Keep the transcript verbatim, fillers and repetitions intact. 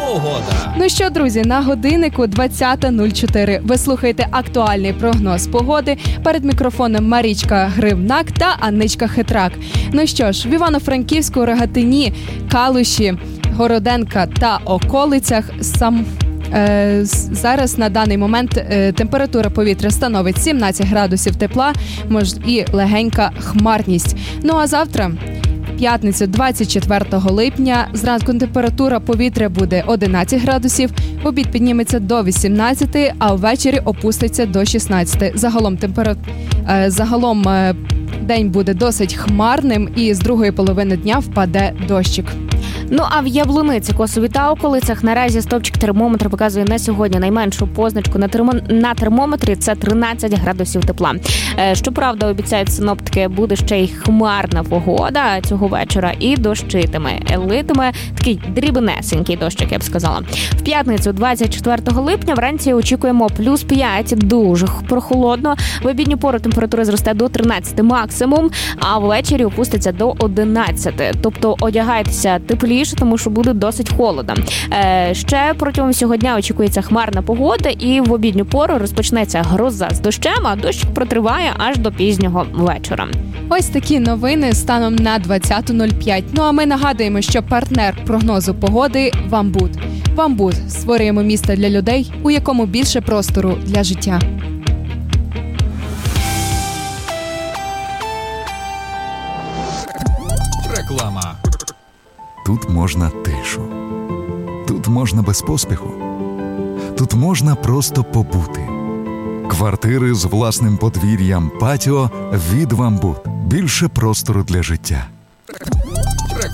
Погода. Ну що, друзі, на годиннику двадцята нуль чотири. Ви слухаєте актуальний прогноз погоди. Перед мікрофоном Марічка Гривнак та Анничка Хитрак. Ну що ж, в Івано-Франківську, Рогатині, Калуші, Городенка та околицях сам... Е, зараз на даний момент е, температура повітря становить сімнадцять градусів тепла, мож і легенька хмарність. Ну а завтра, п'ятницю, двадцять четвертого липня, зранку температура повітря буде одинадцять градусів, в обід підніметься до вісімнадцяти, а ввечері опуститься до шістнадцяти. Загалом температура е, загалом е, день буде досить хмарним і з другої половини дня впаде дощик. Ну а в Яблуниці, Косові та околицях наразі стовпчик термометра показує на сьогодні найменшу позначку на, термо... на термометрі – це тринадцять градусів тепла. Е, щоправда, обіцяють синоптики, буде ще й хмарна погода цього вечора і дощитиме. Литиме такий дрібнесенький дощик, я б сказала. В п'ятницю, двадцять четвертого липня, вранці очікуємо плюс п'ять, дуже прохолодно. В обідню пору температура зросте до тринадцяти максимум, а ввечері опуститься до одинадцяти. Тобто одягайтеся тепліше, тому що буде досить холодно. Е, ще протягом всього дня очікується хмарна погода, і в обідню пору розпочнеться гроза з дощем, а дощ протриває аж до пізнього вечора. Ось такі новини станом на двадцяту нуль п'ять. Ну а ми нагадуємо, що партнер прогнозу погоди – Вамбуд. Вамбуд – створюємо місто для людей, у якому більше простору для життя. Реклама. Тут можна тишу. Тут можна без поспіху. Тут можна просто побути. Квартири з власним подвір'ям, патіо від Вамбуд. Більше простору для життя.